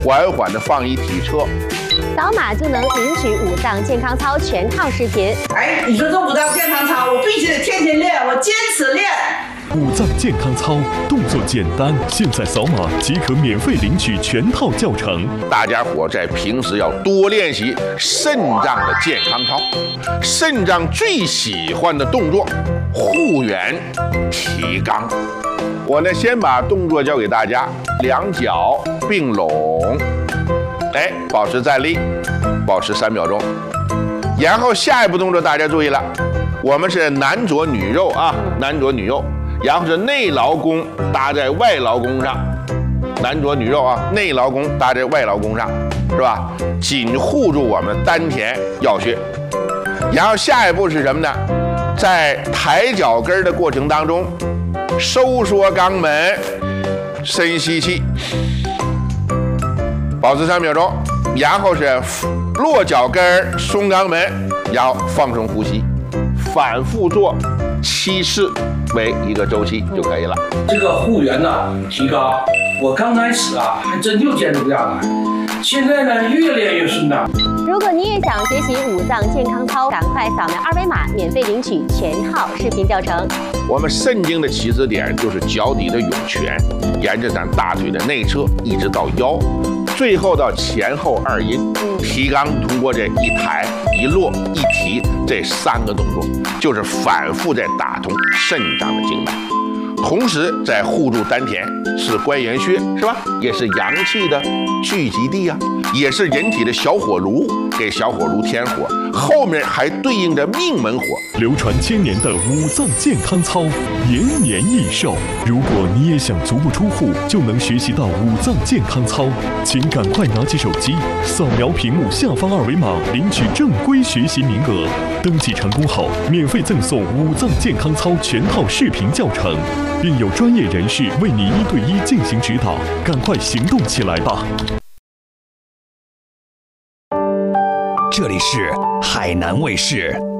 缓缓地放一体车， 扫码就能领取五脏健康操全套视频。 哎，你说这五脏健康操，我必须得天天练，我坚持练。 五脏健康操动作简单，现在扫码即可免费领取全套教程。 大家伙在平时要多练习肾脏的健康操。肾脏最喜欢的动作，护圆、提肛。我呢，先把动作教给大家，两脚并拢，哎，保持站立，保持3秒钟。然后下一步动作大家注意了，我们是男左女右啊，男左女右。然后是内劳宫搭在外劳宫上，男左女右啊，内劳宫搭在外劳宫上，是吧？紧护住我们丹田要穴。然后下一步是什么呢？在抬脚跟的过程当中，收缩肛门，深吸气，保持3秒钟。然后是落脚跟，松肛门，然后放松呼吸，反复做7次为一个周期就可以了。 这个护圆呢，提高，我刚开始还真就坚持不下来，现在呢越练越顺当。 如果你也想学习五脏健康操，赶快扫描2维码，免费领取全套视频教程。 我们肾经的起始点就是脚底的涌泉，沿着咱大腿的内侧一直到腰，最后到前后2阴。提肛通过这一抬一落一提这3个动作，就是反复在打通肾脏的经脉，同时在护住丹田，是关元穴，是吧？也是阳气的聚集地啊，也是人体的小火炉，给小火炉添火，后面还对应着命门火。 流传1000年的五脏健康操，延年益寿。如果你也想足不出户就能学习到五脏健康操，请赶快拿起手机，扫描屏幕下方2维码，领取正规学习名额。登记成功后，免费赠送五脏健康操全套视频教程，并有专业人士为你1对1进行指导。赶快行动起来吧！ 这里是海南卫视。